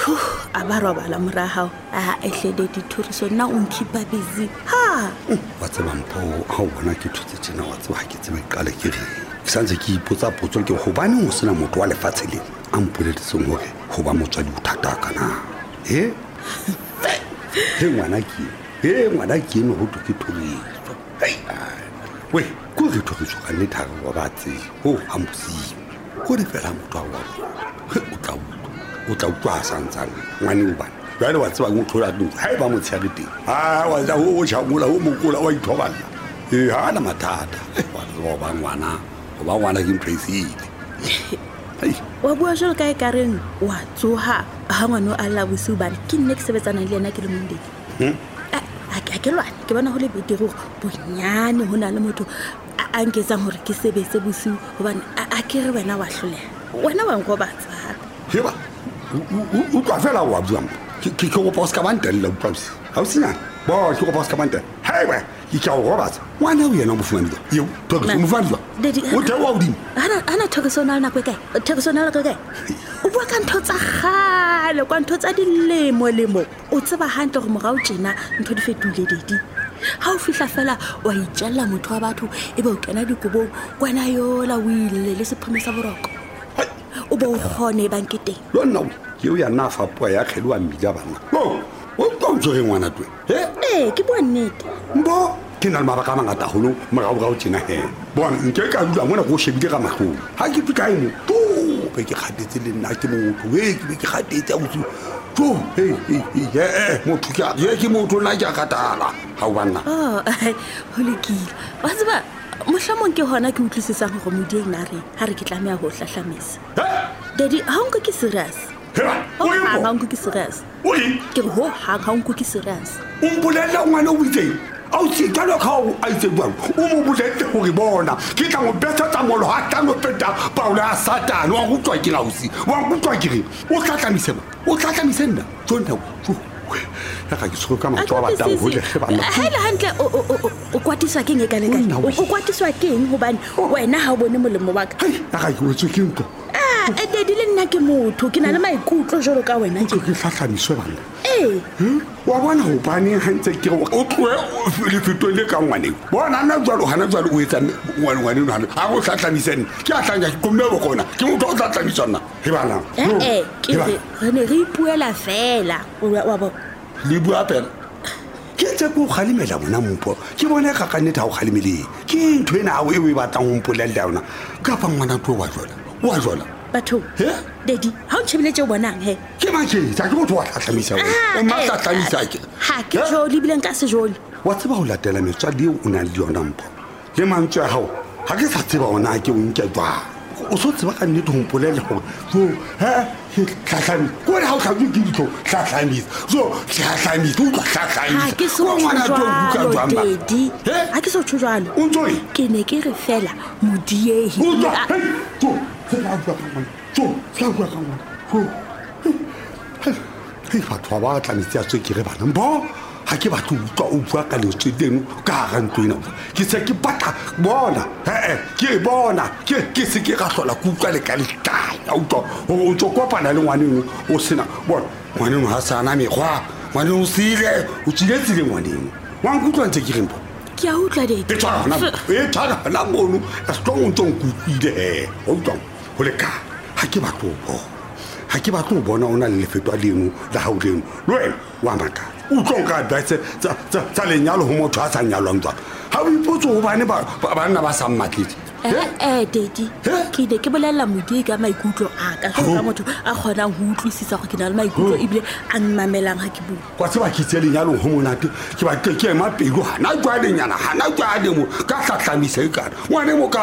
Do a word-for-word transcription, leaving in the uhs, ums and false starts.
a ba robala mora hao a ehlede dithoriso nna o nkhipa busy ha wa tseba mpho ha o bona ke thutse tsena wa tseba ha ke tsebe qale ke re ke santse ke ipotsa potso ke go bane o sena motho wa lefatshe le a mpoleletseng hore go ba motswadi o thata kana he he ngwana ke he ngwana ke no go ke thoriso hey we go re thoriso ka ne tharo wa batse ho ambusi go re fela motho wa o tla o tla utlwa santsang ngwane o bana jale wa tseba go thola ntse ha ba mo tshega teng ha wa ja o tshamola o mokola wa ithobala e ha na mathata wa ba ngwana ba ngwana ke impressive wa bua jalo ka e kareng wa tsoha ha ngwana a la busu bana ke nne ke sebetsana le yena ke le monde a ke lwana ke bona ho le betego bonyane hona le motho a nketsang hore ke sebetse busu hobane a ke re wena wa hloleha wena wa ngo batsa heba o tla fela wa bua ke ke go poska bantela o pause ha o sina bo ke go poska bantela heba ke tla go batsa wana o yena mo fumanile yo to ke mo fumanile o te wa udimo ana ana thokesona na kwekae thokesona la kwekae o bua ka ntho tsa gale kwa ntho tsa dilemo lemo o tseba hantle go mogao tjena ntho di fetule didi ha o fihla fela wa itjalla motho wa batho e ba o kena dikobong kwana yola o ile le sephomesa boroko o bo khone banketeng lo nna ke o ya na fa po ya kgelwa mmila bana o o tonzo e ngwana twe he eh ke bua nnete mbo ke na le mabaka mangata holo morao ga o tsena he bona nke ka dula mona go shebile ka mahlo ha ke fika imo tu be ke khatetse le nna ke motho we ke be ke khatetse a botse tu he he eh motho ke ye ke motho na ja katala ha o bana oh holekile wa tseba mohlomong ke hona ke utlwisisang go modie nna re ha re ke tlamea ho hlahlamisa daddy ha nko ke serious o yo ha nko ke serious o yi ke ho ha ha nko ke serious o mpolela ngwana o itse au se talo ka o a itse bua o mo boletse hore bona ke tla mo betsa tsa molo ha tla no peta paula a satana wa go tswa ke la usi wa go tswa ke re o tla tlamise ba o tla tlamise nna tsonta ya ka ke se go ka matwa ba tang ho le ge bana hela hantle o kwatiswa ke nge ka le ka o kwatiswa ke eng hobane wena ha o bone molemo wa ka ya ka ke o tswe ke ntlo ah e dedi le nna ke motho ke na le maikutlo jolo ka wena ke ke hlahlamiswe bana eh wa bona ho bane hantse ke o tloe o le fetole ka ngwane bona na jalo hana jalo o etsa ngwane ngwane hana ha go hlahlamisene ke a tlanga ke komne bo kona ke motho o hlahlamisana he bana eh ke re ne re ipuela fela wa bo le bua pela ke tse go khalimela bona mpo ke bona ka ka neta go khalimele ke ntwe na o e e batlang go mpolela yona ka pa ngwana tlo wa jola wa jola batho daddy ha o tshebile tse bonang he ke ma ke tsa ke motho wa tlhatlhamisa o ma tlhatlhamisa ke ha ke joli bile nka se joli wa tseba go latela metswadi o na le yona mpo le mantswe a hao ha ke sa tseba ona ke o nke twa o so tseba ka nnete go mpolela gore so ha tlhatlhami ko re ha o tlhatlhami ke ditho tlhatlhami so tlhatlhami tu tlhatlhami ha ke so tshwala daddy ha ke so tshwala o ntsoe ke ne ke re fela modiehi o ntsoe so se la bua ka ngwana so se la bua ka ngwana so hei batho ba tlamitse a tswe ke re bana mbo ha ke batho utlwa o bua ka letswe leno ka ga ntlo ena ke se ke batla bona eh ke bona ke ke se ke ga hlola ku utlwa le ka le tae a utlwa o tswa kopana le ngwaneng o sena bona ngwaneng ha sana mekgwa ngwaneng o sile o tsiletse le ngwaneng wa nkutlwa ntse ke rempo ke a utlwa de e tsara na e tsara na mono a strong ntong ku ile he o utlwa ho le ka ha ke batlo bo ha ke batlo bona ona le lefetwa leno la ha o leno lwe wa maka o tlonka advice tsa tsa tsa lenyalo ho motho a sa nyalwang tswa ha o ipotse ho bane ba bana ba sa mmatletse eh eh daddy ke de ke bolella modie ka maikutlo a ka ka motho a kgonang ho utlwisisa go ke na le maikutlo ibile a mmamelang ha ke bua kwa tseba ke tsele nyalo ho monate ke ba ke ke ma pelo hana jwa lenyana hana jwa demo ka hlahlamisa e kana ngwane mo ka